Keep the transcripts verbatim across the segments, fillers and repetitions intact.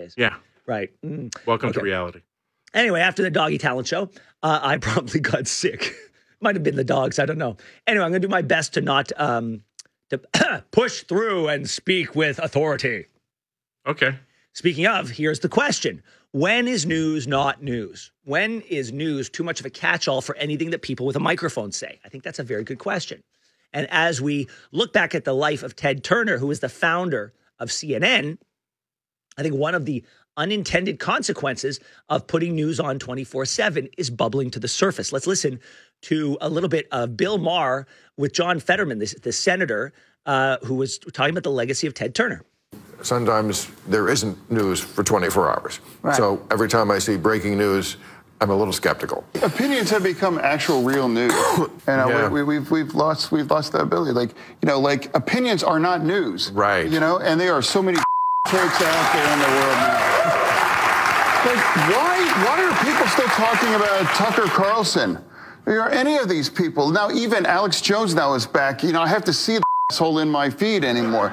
days. Yeah. Right. Mm. Welcome Okay. to reality. Anyway, after the doggy talent show, uh, I probably got sick. Might have been the dogs. I don't know. Anyway, I'm going to do my best to not um, to push through and speak with authority. Okay. Speaking of, here's the question. When is news not news? When is news too much of a catch-all for anything that people with a microphone say? I think that's a very good question. And as we look back at the life of Ted Turner, who is the founder of C N N, I think one of the unintended consequences of putting news on twenty-four seven is bubbling to the surface. Let's listen to a little bit of Bill Maher with John Fetterman, the, the senator uh, who was talking about the legacy of Ted Turner. Sometimes there isn't news for twenty-four hours. Right. So every time I see breaking news, I'm a little skeptical. Opinions have become actual real news, and uh, Yeah. we, we, we've we've lost we've lost that ability. Like you know, like opinions are not news, Right. You know, and there are so many folks out there in the world now. Like, why why are people still talking about Tucker Carlson? Or any of these people now? Even Alex Jones now is back. You know, I have to see the asshole in my feed anymore.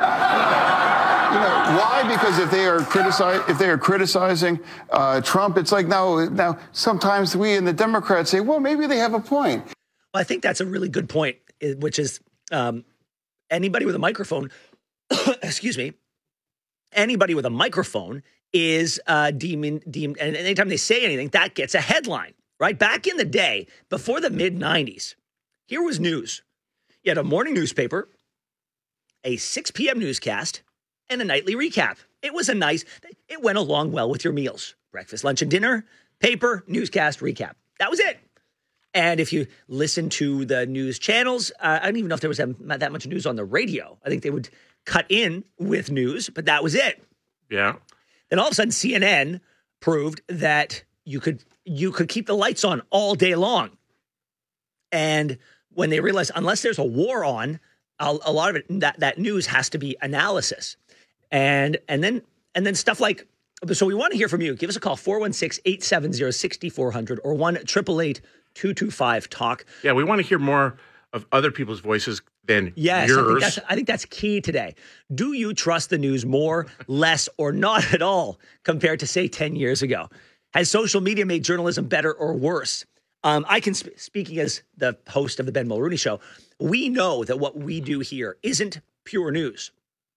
You know, why? Because if they are criticize, if they are criticizing uh, Trump, it's like now, now sometimes we in the Democrats say, well, maybe they have a point. Well, I think that's a really good point, i- which is um, anybody with a microphone, excuse me, anybody with a microphone is uh, deemed, deemed, and anytime they say anything, that gets a headline, right? Back in the day, before the mid nineties, here was news. You had a morning newspaper, a six p.m. newscast, and a nightly recap. It was a nice, it went along well with your meals. Breakfast, lunch, and dinner, paper, newscast, recap. That was it. And if you listen to the news channels, uh, I don't even know if there was that that much news on the radio. I think they would cut in with news, but that was it. Yeah. Then all of a sudden, C N N proved that you could you could keep the lights on all day long. And when they realized, unless there's a war on, a, a lot of it, that, that news has to be analysis. And and then and then stuff like, so we want to hear from you. Give us a call, four one six, eight seven zero, six four zero zero or one eight eight eight, two two five, talk. Yeah, we want to hear more of other people's voices than Yes, yours. I think, that's, I think that's key today. Do you trust the news more, less, or not at all compared to, say, ten years ago? Has social media made journalism better or worse? Um, I can, sp- speaking as the host of the Ben Mulrooney Show, we know that what we do here isn't pure news.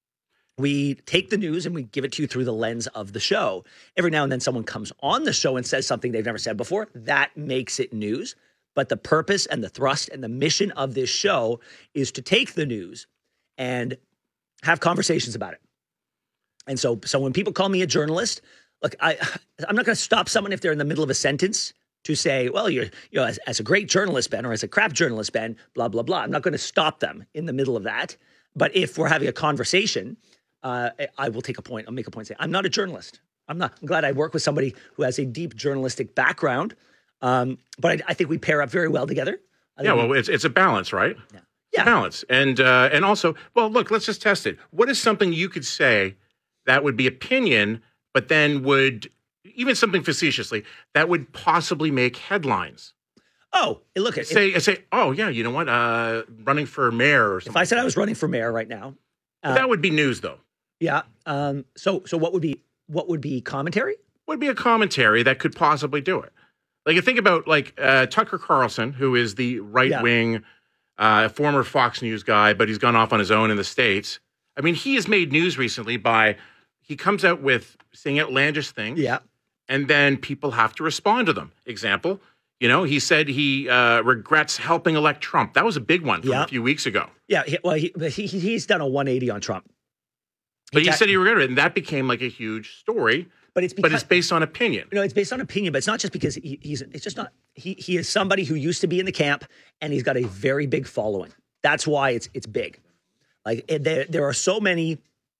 We take the news and we give it to you through the lens of the show. Every now and then someone comes on the show and says something they've never said before. That makes it news. But the purpose and the thrust and the mission of this show is to take the news and have conversations about it. And so, so when people call me a journalist, look, I, I'm not going to stop someone if they're in the middle of a sentence to say, well, you're, you know, as, as a great journalist, Ben, or as a crap journalist, Ben, blah, blah, blah. I'm not going to stop them in the middle of that. But if we're having a conversation, uh, I will take a point. I'll make a point and say, I'm not a journalist. I'm not. I'm glad I work with somebody who has a deep journalistic background. Um, but I, I think we pair up very well together. I Yeah, think well, we- it's it's a balance, right? Yeah. It's a Yeah. balance. And uh, and also, well, look, let's just test it. What is something you could say that would be opinion, but then would, even something facetiously, that would possibly make headlines? Oh, look, if, Say, say, oh, yeah, you know what? Uh, running for mayor or something. if I said I was running for mayor right now, uh, that would be news, though. yeah. Um, so, so what would be what would be commentary? Would be a commentary that could possibly do it. Like, you think about, like, uh, Tucker Carlson, who is the right-wing, uh, former Fox News guy, but he's gone off on his own in the States. I mean, he has made news recently by, he comes out with saying outlandish things. Yeah. And then people have to respond to them. Example, you know, he said he uh, regrets helping elect Trump. That was a big one from Yeah. a few weeks ago. Yeah. He, well, he, he he's done a one eighty on Trump. But he ca- said he regretted it, and that became like a huge story. but it's But because it's based on opinion. you know, it's based on opinion, but it's not just because he, he's. It's just not. He he is somebody who used to be in the camp, and he's got a very big following. That's why it's it's big. Like it, there there are so many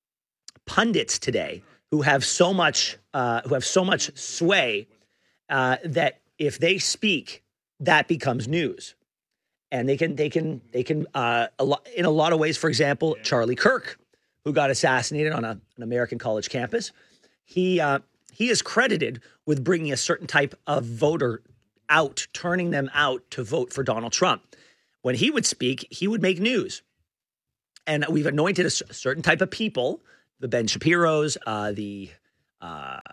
pundits today who have so much uh, who have so much sway uh, that if they speak, that becomes news, and they can they can they can uh, a lot in a lot of ways. For example, Charlie Kirk, who got assassinated on a, an American college campus, he uh, he is credited with bringing a certain type of voter out, turning them out to vote for Donald Trump. When he would speak, he would make news, and we've anointed a, c- a certain type of people. The Ben Shapiro's, uh, the uh,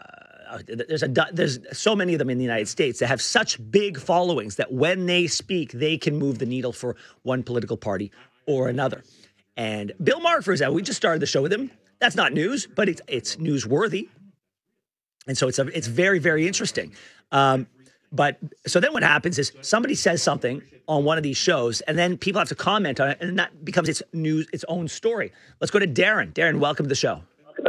uh, there's a there's so many of them in the United States that have such big followings that when they speak, they can move the needle for one political party or another. And Bill Maher, for example, we just started the show with him. That's not news, but it's it's newsworthy. And so it's a, it's very, very interesting. Um, but so then what happens is somebody says something on one of these shows, and then people have to comment on it, and that becomes its news, its own story. Let's go to Darren. Darren, welcome to the show.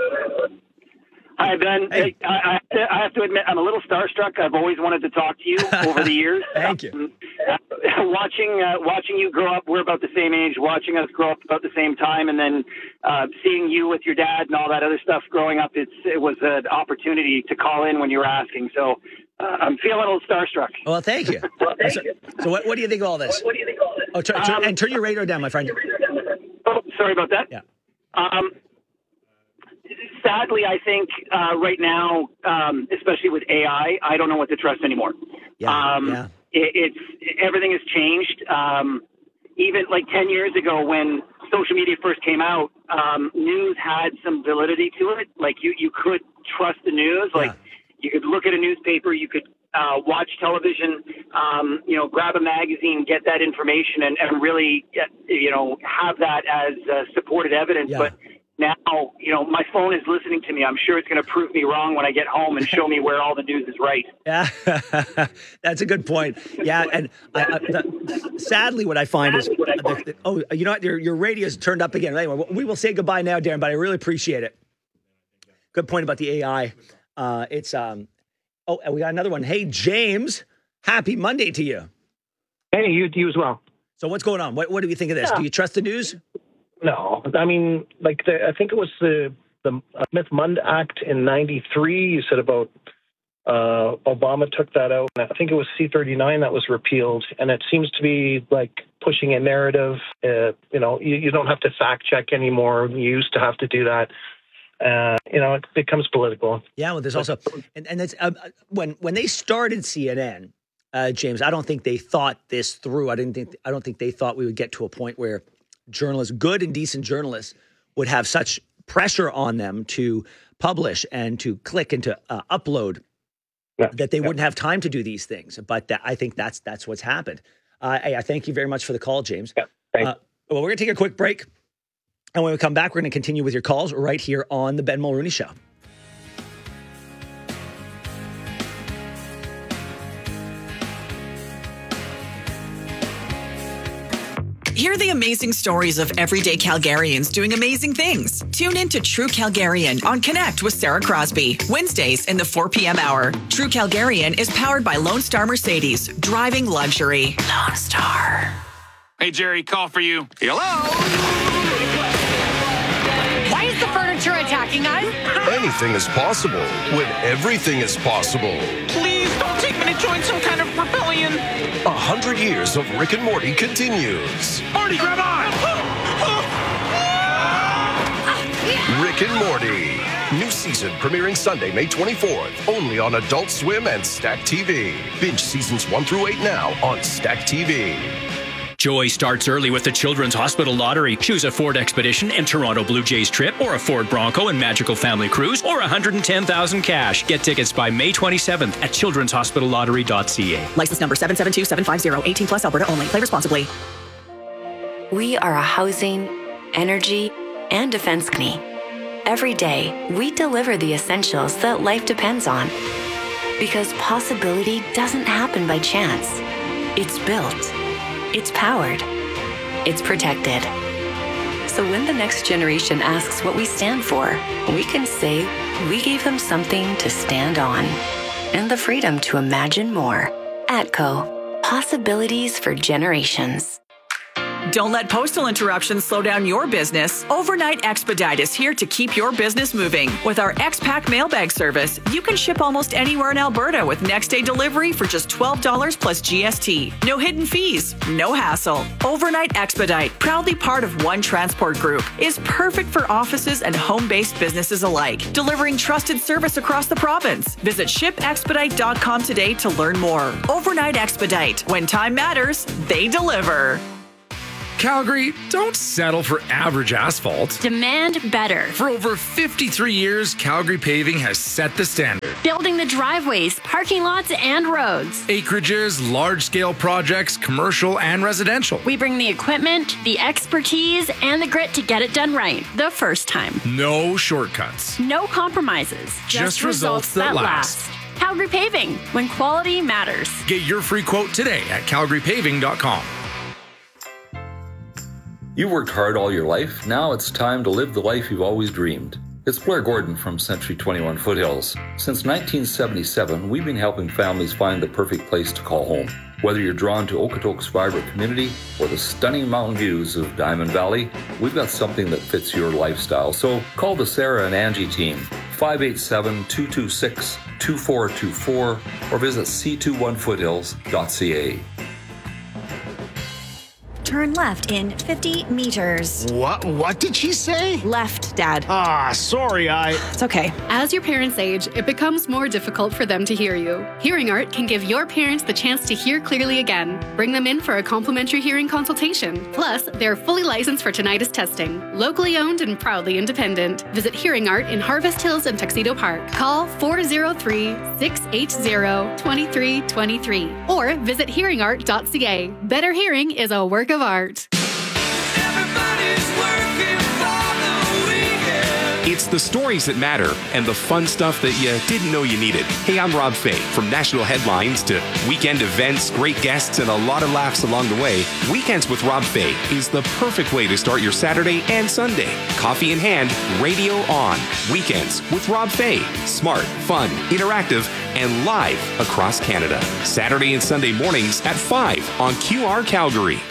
Hi, Ben. Hey. I, I, I have to admit, I'm a little starstruck. I've always wanted to talk to you over the years. Thank you. Um, watching uh, watching you grow up, we're about the same age, watching us grow up about the same time, and then uh, seeing you with your dad and all that other stuff growing up, it's, it was an opportunity to call in when you were asking. So uh, I'm feeling a little starstruck. Well, thank you. well, thank so, you. so what, what do you think of all this? What do you think of all this? Oh, turn, turn, Um, and turn your radio down, my friend. Oh, sorry about that. Yeah. Um, sadly, I think uh, right now, um, especially with A I, I don't know what to trust anymore. Yeah, um, yeah. It, it's everything has changed. Um, even like ten years ago, when social media first came out, um, news had some validity to it. Like you, you could trust the news. Like Yeah. you could look at a newspaper, you could uh, watch television, um, you know, grab a magazine, get that information, and, and really, get, you know, have that as uh, supported evidence. Yeah. But now, you know, my phone is listening to me. I'm sure it's going to prove me wrong when I get home and show me where all the news is right. Yeah, that's a good point. Yeah, and I, I, the, sadly, what I find is, the, the, oh, you know what? Your your radio's turned up again. Anyway, we will say goodbye now, Darren. But I really appreciate it. Good point about the A I. Uh, it's um. Oh, and we got another one. Hey, James. Happy Monday to you. Hey, you, you as well. So what's going on? What what do you think of this? Yeah. Do you trust the news? No, I mean, like the, I think it was the the Smith-Mundt Act in ninety-three. You said about uh, Obama took that out. And I think it was C thirty-nine that was repealed, and it seems to be like pushing a narrative. Uh, you know, you, you don't have to fact check anymore. You used to have to do that. Uh, you know, it becomes political. Yeah, well, there's also, and and it's uh, when when they started C N N, uh, James. I don't think they thought this through. I didn't think. I don't think they thought we would get to a point where journalists, good and decent journalists, would have such pressure on them to publish and to click and to uh, upload Yeah. that they Yeah. wouldn't have time to do these things. But that, I think that's that's what's happened. Uh, I, I thank you very much for the call, James. Yeah, thanks. Uh, well, we're going to take a quick break. And when we come back, we're going to continue with your calls right here on the Ben Mulrooney Show. Hear the amazing stories of everyday Calgarians doing amazing things. Tune in to True Calgarian on Connect with Sarah Crosby, Wednesdays in the four p.m. hour. True Calgarian is powered by Lone Star Mercedes, driving luxury. Lone Star. Hey, Jerry, call for you. Hello? Why is the furniture attacking us? Anything is possible when everything is possible. Please don't take me to join some kind of rebellion. A hundred years of Rick and Morty continues. Marty, grab on! Rick and Morty. New season premiering Sunday, May twenty-fourth. Only on Adult Swim and Stack T V. Binge seasons one through eight now on Stack T V. Joy starts early with the Children's Hospital Lottery. Choose a Ford Expedition and Toronto Blue Jays trip, or a Ford Bronco and Magical Family Cruise, or one hundred ten thousand cash. Get tickets by May twenty-seventh at children's hospital lottery dot c a. License number seven seven two seven five zero, eighteen plus Alberta only. Play responsibly. We are a housing, energy, and defense company. Every day, we deliver the essentials that life depends on. Because possibility doesn't happen by chance. It's built. It's powered. It's protected. So when the next generation asks what we stand for, we can say we gave them something to stand on. And the freedom to imagine more. ATCO. Possibilities for generations. Don't let postal interruptions slow down your business. Overnight Expedite is here to keep your business moving. With our X-Pack mailbag service, you can ship almost anywhere in Alberta with next-day delivery for just twelve dollars plus G S T. No hidden fees, no hassle. Overnight Expedite, proudly part of One Transport Group, is perfect for offices and home-based businesses alike, delivering trusted service across the province. Visit ship expedite dot com today to learn more. Overnight Expedite. When time matters, they deliver. Calgary, don't settle for average asphalt. Demand better. For over fifty-three years, Calgary Paving has set the standard. Building the driveways, parking lots, and roads. Acreages, large-scale projects, commercial and residential. We bring the equipment, the expertise, and the grit to get it done right the first time. No shortcuts. No compromises. Just, Just results, results that, that last. last. Calgary Paving, when quality matters. Get your free quote today at calgary paving dot com. You worked hard all your life. Now it's time to live the life you've always dreamed. It's Blair Gordon from Century twenty-one Foothills. Since nineteen seventy-seven, we've been helping families find the perfect place to call home. Whether you're drawn to Okotoks' vibrant community or the stunning mountain views of Diamond Valley, we've got something that fits your lifestyle. So call the Sarah and Angie team, five eight seven, two two six, two four two four, or visit c two one foothills dot c a. Turn left in fifty meters. What? What did she say? Left, Dad. Ah, sorry, I... It's okay. As your parents age, it becomes more difficult for them to hear you. Hearing Art can give your parents the chance to hear clearly again. Bring them in for a complimentary hearing consultation. Plus, they're fully licensed for tinnitus testing. Locally owned and proudly independent. Visit Hearing Art in Harvest Hills and Tuxedo Park. Call four oh three, six eight zero, two three two three or visit hearing art dot c a. Better hearing is a work of art. It's the stories that matter and the fun stuff that you didn't know you needed. Hey, I'm Rob Fay. From national headlines to weekend events, great guests, and a lot of laughs along the way, Weekends with Rob Fay is the perfect way to start your Saturday and Sunday. Coffee in hand, radio on. Weekends with Rob Fay. Smart, fun, interactive, and live across Canada. Saturday and Sunday mornings at five on Q R Calgary.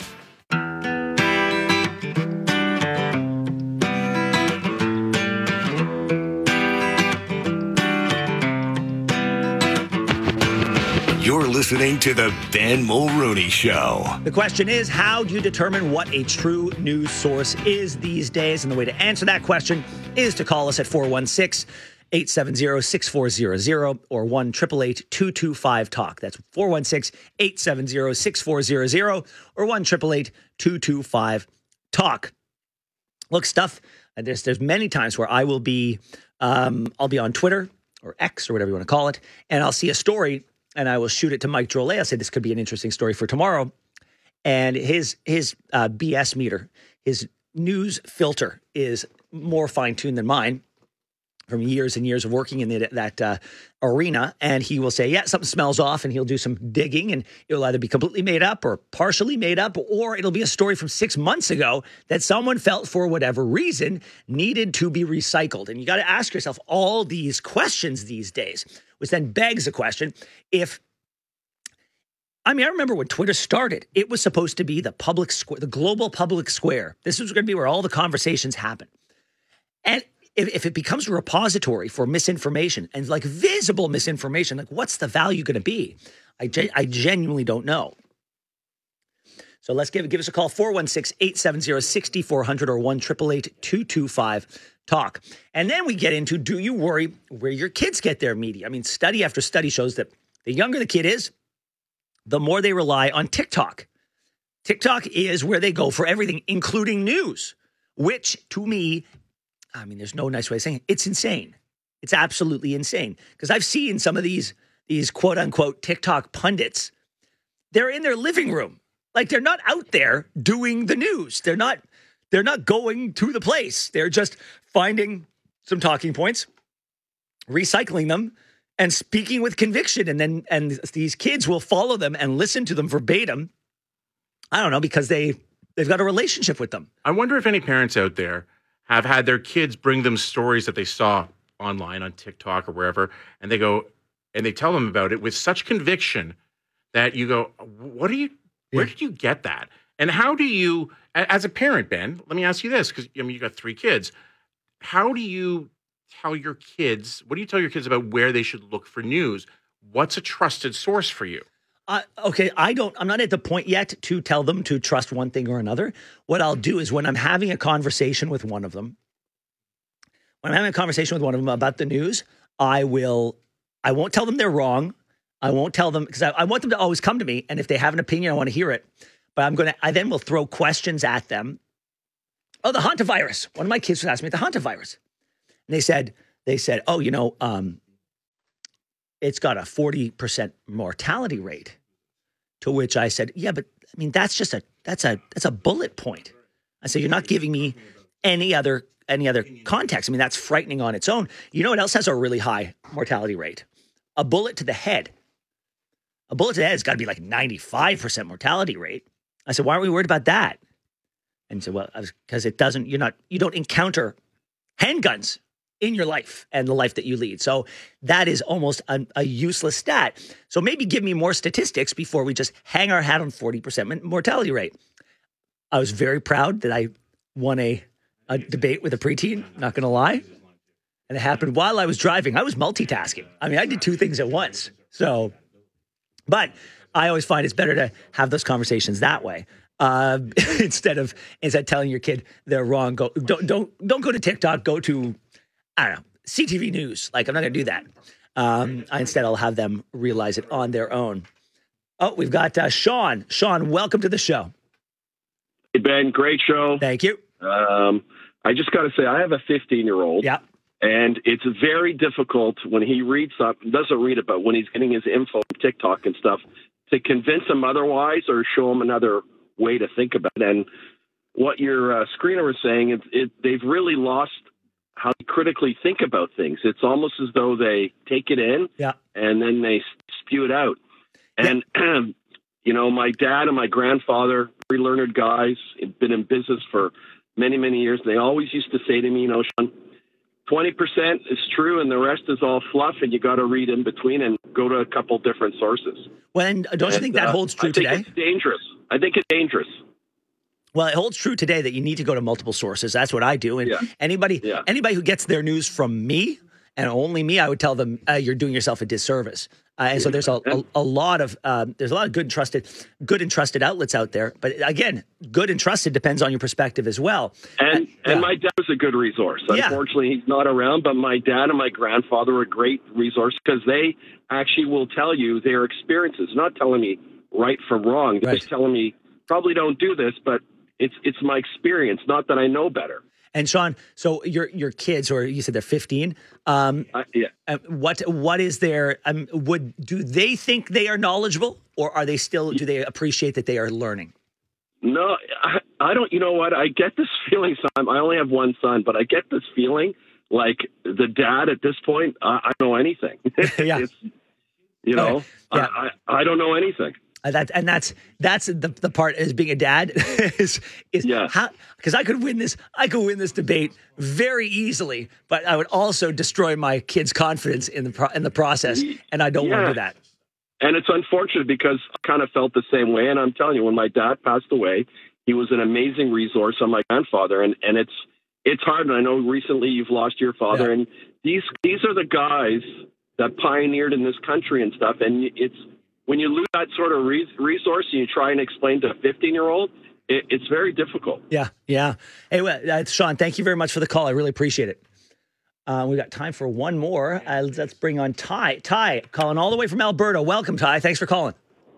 You're listening to the Ben Mulrooney Show. The question is, how do you determine what a true news source is these days? And the way to answer that question is to call us at four one six, eight seven zero, six four zero zero or one eight eight eight, two two five, talk. That's four one six, eight seven zero, six four zero zero or one eight eight eight, two two five, talk. Look, stuff, there's, there's many times where I will be, um, I'll be on Twitter or X or whatever you want to call it, and I'll see a story and I will shoot it to Mike Drolet. I'll say, this could be an interesting story for tomorrow. And his his uh, B S meter, his news filter is more fine-tuned than mine from years and years of working in the, that uh, arena. And he will say, yeah, something smells off, and he'll do some digging, and it'll either be completely made up or partially made up, or it'll be a story from six months ago that someone felt for whatever reason needed to be recycled. And you got to ask yourself all these questions these days, which then begs the question, if, I mean, I remember when Twitter started, it was supposed to be the public square, the global public square. This was going to be where all the conversations happen. And if, if it becomes a repository for misinformation and like visible misinformation, like what's the value going to be? I, gen- I genuinely don't know. So let's give, give us a call, four one six, eight seven zero, six four zero zero or one eight eight eight, two two five, talk. And then we get into, do you worry where your kids get their media? I mean, study after study shows that the younger the kid is, the more they rely on TikTok. TikTok is where they go for everything, including news, which to me, I mean, there's no nice way of saying it. It's insane. It's absolutely insane. Because I've seen some of these, these quote unquote TikTok pundits. They're in their living room. Like they're not out there doing the news. They're not, they're not going to the place. They're just finding some talking points, recycling them, and speaking with conviction. And then, and these kids will follow them and listen to them verbatim. I don't know, because they, they've got a relationship with them. I wonder if any parents out there have had their kids bring them stories that they saw online on TikTok or wherever, and they go, and they tell them about it with such conviction that you go, what are you, where yeah. did you get that? And how do you, as a parent, Ben, let me ask you this, because I mean, you got three kids. How do you tell your kids, what do you tell your kids about where they should look for news? What's a trusted source for you? Uh, okay, I don't, I'm not at the point yet to tell them to trust one thing or another. What I'll do is when I'm having a conversation with one of them, when I'm having a conversation with one of them about the news, I will, I won't tell them they're wrong. I won't tell them, because I, I want them to always come to me. And if they have an opinion, I want to hear it. but I'm going to, I then will throw questions at them. Oh, the hantavirus. One of my kids was asking me the hantavirus. And they said, they said, oh, you know, um, it's got a forty percent mortality rate. To which I said, yeah, but I mean, that's just a, that's a, that's a bullet point. I said, you're not giving me any other, any other context. I mean, that's frightening on its own. You know what else has a really high mortality rate? A bullet to the head. A bullet to the head has got to be like ninety-five percent mortality rate. I said, why aren't we worried about that? And so, well, because it doesn't, you're not, you don't encounter handguns in your life and the life that you lead. So that is almost a, a useless stat. So maybe give me more statistics before we just hang our hat on forty percent mortality rate. I was very proud that I won a, a debate with a preteen, not going to lie. And it happened while I was driving. I was multitasking. I mean, I did two things at once. So, but I always find it's better to have those conversations that way. Uh, instead of instead of telling your kid they're wrong, go don't don't don't go to TikTok. Go to I don't know C T V News. Like I'm not going to do that. Um, I, instead, I'll have them realize it on their own. Oh, we've got uh, Sean. Sean, welcome to the show. Hey Ben, great show. Thank you. Um, I just got to say, I have a fifteen-year-old. Yeah. And it's very difficult when he reads up, doesn't read it, but when he's getting his info on TikTok and stuff, to convince him otherwise or show him another way to think about it. And what your uh, screener was saying, it, it, they've really lost how they critically think about things. It's almost as though they take it in yeah. and then they spew it out. And, yeah. you know, my dad and my grandfather, very learned guys, have been in business for many, many years. They always used to say to me, you know, Sean, twenty percent is true and the rest is all fluff, and you got to read in between and go to a couple different sources. Well, and don't you and, think that uh, holds true I think today? It's dangerous. I think it's dangerous. Well, it holds true today that you need to go to multiple sources. That's what I do. And yeah. anybody yeah. anybody who gets their news from me and only me, I would tell them uh, you're doing yourself a disservice. Uh, and so there's a, a, a lot of um, there's a lot of good and trusted good and trusted outlets out there. But again, good and trusted depends on your perspective as well. And uh, and yeah. my dad was a good resource. Yeah. Unfortunately, he's not around. But my dad and my grandfather were a great resource because they actually will tell you their experiences, not telling me right from wrong. They're right. just telling me probably don't do this, but it's it's my experience, not that I know better. And Sean, so your your kids, or you said they're fifteen. Um, uh, yeah. Uh, what what is their? Um, would do they think they are knowledgeable, or are they still? Do they appreciate that they are learning? No, I, I don't. You know what? I get this feeling. Son, I only have one son, but I get this feeling like the dad at this point. I, I don't know anything. yeah. It's, you know, okay. yeah. I, I I don't know anything. Uh, that and that's that's the the part as being a dad is is yeah. how because I could win this I could win this debate very easily, but I would also destroy my kids' confidence in the pro, in the process, and I don't yeah. want to do that. And it's unfortunate because I kind of felt the same way. And I'm telling you, when my dad passed away, he was an amazing resource on my grandfather, and and it's it's hard. And I know recently you've lost your father, yeah. and these these are the guys that pioneered in this country and stuff, and it's. When you lose that sort of re- resource and you try and explain to a fifteen-year-old, it, it's very difficult. Yeah, yeah. Hey, well, uh, Sean, thank you very much for the call. I really appreciate it. Uh, we've got time for one more. Uh, let's bring on Ty. Ty, calling all the way from Alberta. Welcome, Ty. Thanks for calling.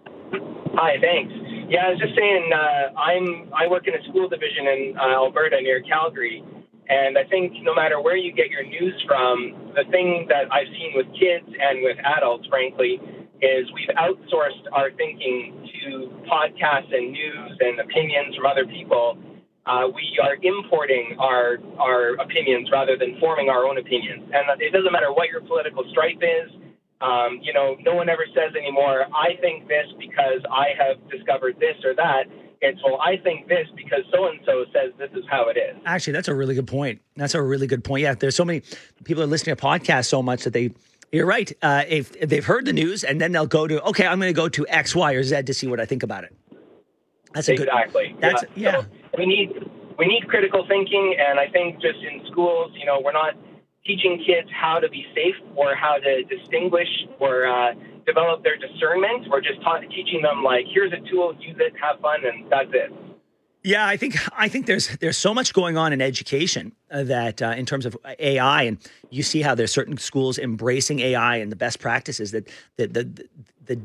Hi, thanks. Yeah, I was just saying, uh, I'm I work in a school division in uh, Alberta near Calgary, and I think no matter where you get your news from, the thing that I've seen with kids and with adults, frankly, is we've outsourced our thinking to podcasts and news and opinions from other people. Uh, we are importing our our opinions rather than forming our own opinions. And it doesn't matter what your political stripe is. Um, you know, no one ever says anymore, I think this because I have discovered this or that. It's, well, I think this because so-and-so says this is how it is. Actually, that's a really good point. That's a really good point. Yeah, there's so many people are listening to podcasts so much that they... You're right. Uh, if, if they've heard the news and then they'll go to, okay, I'm going to go to X, Y, or Z to see what I think about it. That's a exactly. good. That's yeah. yeah. So we need we need critical thinking, and I think just in schools, you know, we're not teaching kids how to be safe or how to distinguish or uh, develop their discernment. We're just ta- teaching them like, here's a tool, use it, have fun, and that's it. Yeah, I think I think there's there's so much going on in education uh, that uh, in terms of A I, and you see how there's certain schools embracing A I and the best practices that the the the,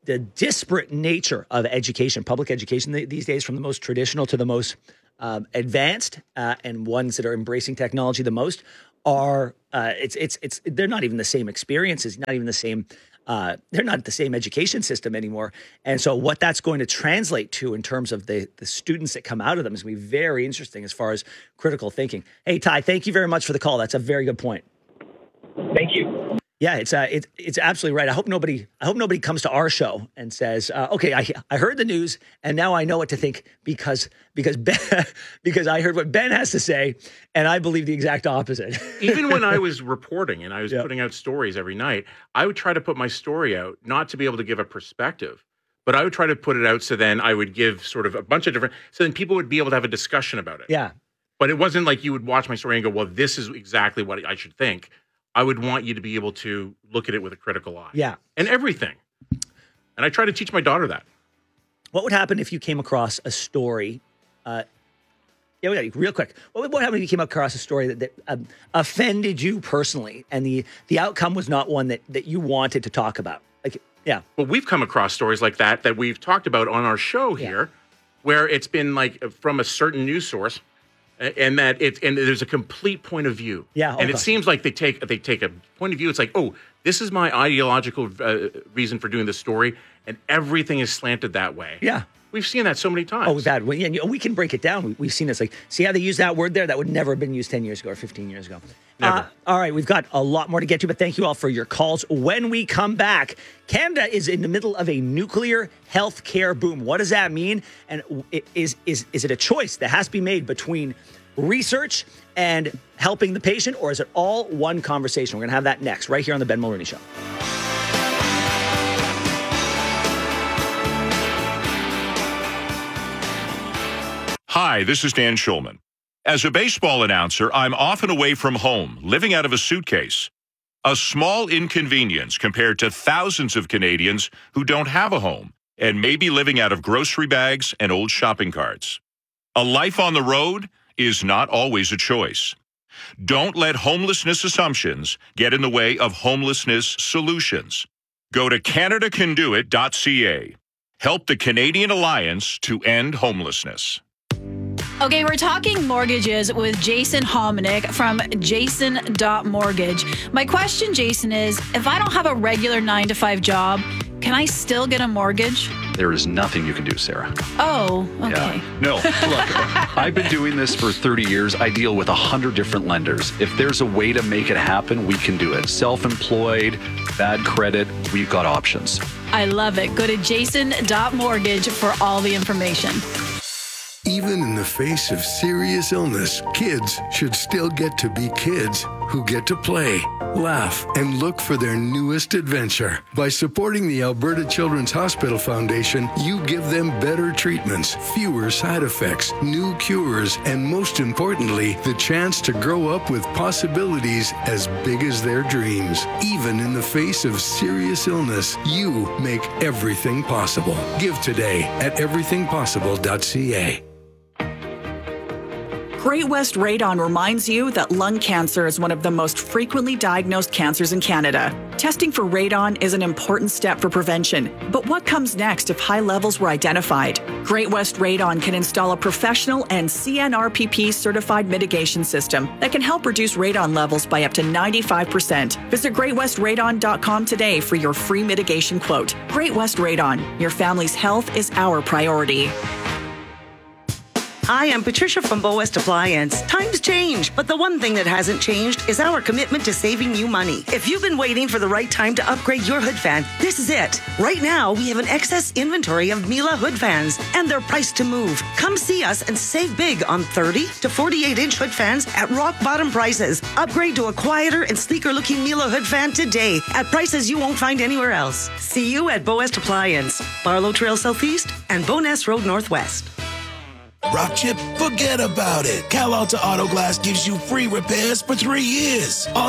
the disparate nature of education, public education th- these days, from the most traditional to the most um, advanced, uh, and ones that are embracing technology the most, are uh, it's it's it's they're not even the same experiences, not even the same. Uh, they're not the same education system anymore. And so what that's going to translate to in terms of the, the students that come out of them is going to be very interesting as far as critical thinking. Hey, Ty, thank you very much for the call. That's a very good point. Thank you. Yeah, it's uh, it's it's absolutely right. I hope nobody I hope nobody comes to our show and says, uh, "Okay, I I heard the news and now I know what to think because because Ben, because I heard what Ben has to say and I believe the exact opposite." Even when I was reporting and I was yep. putting out stories every night, I would try to put my story out not to be able to give a perspective, but I would try to put it out so then I would give sort of a bunch of different, so then people would be able to have a discussion about it. Yeah. But it wasn't like you would watch my story and go, "Well, this is exactly what I should think." I would want you to be able to look at it with a critical eye. Yeah. And everything. And I try to teach my daughter that. What would happen if you came across a story? Uh, yeah, real quick. What would, what happen if you came across a story that, that um, offended you personally and the, the outcome was not one that, that you wanted to talk about? Like, yeah. Well, we've come across stories like that that we've talked about on our show here, yeah. where it's been like from a certain news source. And that it and there's a complete point of view. Yeah, and okay. it seems like they take they take a point of view. It's like, oh, this is my ideological uh, reason for doing this story, and everything is slanted that way. Yeah, we've seen that so many times. Oh, we've had. Well, yeah, we can break it down. We, we've seen this. Like, see how they use that word there? That would never have been used ten years ago or fifteen years ago. Never. Uh, all right, we've got a lot more to get to, but thank you all for your calls. When we come back, Canada is in the middle of a nuclear health care boom. What does that mean? And it, is is is it a choice that has to be made between research and helping the patient, or is it all one conversation? We're going to have that next, right here on the Ben Mulroney Show. Hi, this is Dan Schulman. As a baseball announcer, I'm often away from home, living out of a suitcase. A small inconvenience compared to thousands of Canadians who don't have a home and may be living out of grocery bags and old shopping carts. A life on the road is not always a choice. Don't let homelessness assumptions get in the way of homelessness solutions. Go to canada can do it dot c a. Help the Canadian Alliance to end homelessness. Okay, we're talking mortgages with Jason Hominick from jason dot mortgage. My question, Jason, is if I don't have a regular nine to five job, can I still get a mortgage? There is nothing you can do, Sarah. Oh, okay. Yeah. No, look, I've been doing this for thirty years. I deal with one hundred different lenders. If there's a way to make it happen, we can do it. Self-employed, bad credit, we've got options. I love it. Go to jason dot mortgage for all the information. Even in the face of serious illness, kids should still get to be kids who get to play, laugh, and look for their newest adventure. By supporting the Alberta Children's Hospital Foundation, you give them better treatments, fewer side effects, new cures, and most importantly, the chance to grow up with possibilities as big as their dreams. Even in the face of serious illness, you make everything possible. Give today at everything possible dot c a. Great West Radon reminds you that lung cancer is one of the most frequently diagnosed cancers in Canada. Testing for radon is an important step for prevention, but what comes next if high levels were identified? Great West Radon can install a professional and C N R P P certified mitigation system that can help reduce radon levels by up to ninety-five percent. Visit great west radon dot com today for your free mitigation quote. Great West Radon, your family's health is our priority. Hi, I'm Patricia from Bow West Appliance. Times change, but the one thing that hasn't changed is our commitment to saving you money. If you've been waiting for the right time to upgrade your hood fan, this is it. Right now, we have an excess inventory of Miele hood fans, and they're priced to move. Come see us and save big on thirty to forty-eight inch hood fans at rock bottom prices. Upgrade to a quieter and sleeker looking Miele hood fan today at prices you won't find anywhere else. See you at Bow West Appliance, Barlow Trail Southeast and Boness Road Northwest. Rock Chip, forget about it. Cal Alta Auto Glass gives you free repairs for three years. All